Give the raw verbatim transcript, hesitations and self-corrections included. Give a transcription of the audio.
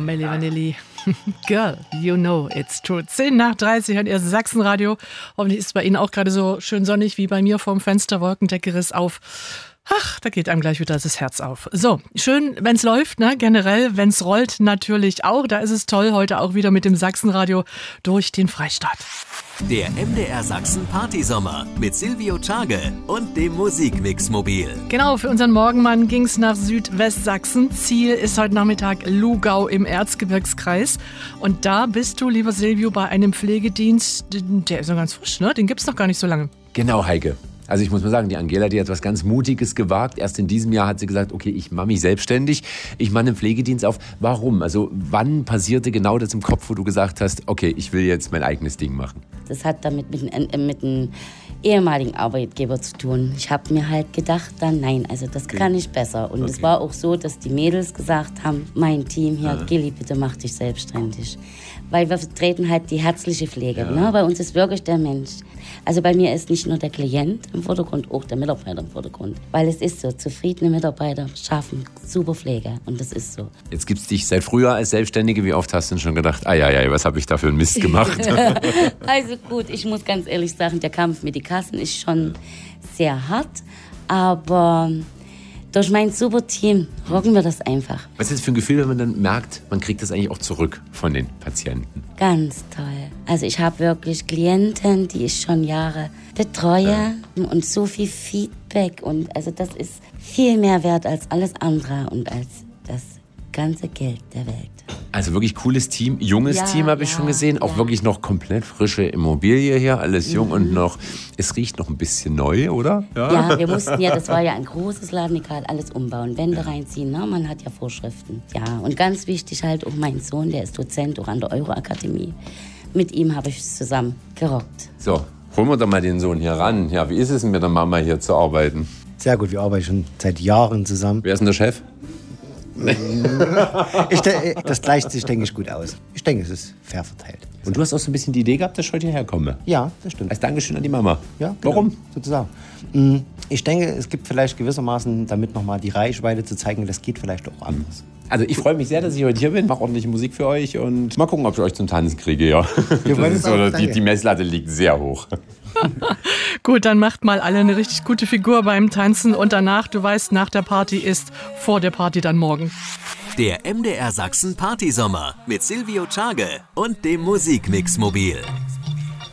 Milli Vanilli. Girl, you know it's true. zehn nach dreißig hört ihr Sachsenradio. Hoffentlich ist es bei Ihnen auch gerade so schön sonnig wie bei mir vorm Fenster. Wolkendeckeriss auf. Ach, da geht einem gleich wieder das Herz auf. So, schön, wenn es läuft, ne? Generell, wenn es rollt, natürlich auch. Da ist es toll, heute auch wieder mit dem Sachsenradio durch den Freistaat. Der M D R Sachsen Partysommer mit Silvio Tschage und dem Musikmix-Mobil. Genau, für unseren Morgenmann ging es nach Südwestsachsen. Ziel ist heute Nachmittag Lugau im Erzgebirgskreis. Und da bist du, lieber Silvio, bei einem Pflegedienst, der ist noch ganz frisch, ne? Den gibt es noch gar nicht so lange. Genau, Heike. Also ich muss mal sagen, die Angela, die hat was ganz Mutiges gewagt. Erst in diesem Jahr hat sie gesagt, okay, ich mache mich selbstständig. Ich mache einen Pflegedienst auf. Warum? Also wann passierte genau das im Kopf, wo du gesagt hast, okay, ich will jetzt mein eigenes Ding machen? Das hat damit mit, äh, mit einem ehemaligen Arbeitgeber zu tun. Ich habe mir halt gedacht, dann nein, also das kann ich besser. Und okay. Es war auch so, dass die Mädels gesagt haben, mein Team hier, ah. Gilli, bitte mach dich selbstständig. Weil wir vertreten halt die herzliche Pflege. Ja. Ne? Bei uns ist wirklich der Mensch. Also bei mir ist nicht nur der Klient im Vordergrund, auch der Mitarbeiter im Vordergrund. Weil es ist so, zufriedene Mitarbeiter schaffen super Pflege und das ist so. Jetzt gibt es dich seit früher als Selbstständige. Wie oft hast du denn schon gedacht, ai, ai, ai, was habe ich da für einen Mist gemacht? Also gut, ich muss ganz ehrlich sagen, der Kampf mit den Kassen ist schon sehr hart, aber durch mein super Team rocken wir das einfach. Was ist das für ein Gefühl, wenn man dann merkt, man kriegt das eigentlich auch zurück von den Patienten? Ganz toll. Also ich habe wirklich Klienten, die ich schon Jahre betreue ja. Und so viel Feedback und also das ist viel mehr wert als alles andere und als das ganze Geld der Welt. Also wirklich cooles Team, junges ja, Team habe ich ja, schon gesehen, auch ja. Wirklich noch komplett frische Immobilie hier, alles jung mhm. und noch, es riecht noch ein bisschen neu, oder? Ja. ja, wir mussten ja, das war ja ein großes Laden, egal, alles umbauen, Wände reinziehen, ne? Man hat ja Vorschriften. Ja, und ganz wichtig halt auch mein Sohn, der ist Dozent auch an der Euro-Akademie. Mit ihm habe ich es zusammen gerockt. So, holen wir doch mal den Sohn hier ran. Ja, wie ist es mit der Mama hier zu arbeiten? Sehr gut, wir arbeiten schon seit Jahren zusammen. Wer ist denn der Chef? ich, das gleicht sich, denke ich, gut aus. Ich denke, es ist fair verteilt. Und du hast auch so ein bisschen die Idee gehabt, dass ich heute hierher komme? Ja, das stimmt. Als Dankeschön an die Mama? Ja, genau, warum? Sozusagen. Ich denke, es gibt vielleicht gewissermaßen, damit nochmal die Reichweite zu zeigen, das geht vielleicht auch anders. Also ich freue mich sehr, dass ich heute hier bin, mache ordentliche Musik für euch und mal gucken, ob ich euch zum Tanzen kriege. Ja. Wir wollen es auch, die, die Messlatte liegt sehr hoch. Gut, dann macht mal alle eine richtig gute Figur beim Tanzen und danach, du weißt, nach der Party ist vor der Party dann morgen. Der M D R Sachsen Partysommer mit Silvio Tschage und dem Musikmix-Mobil.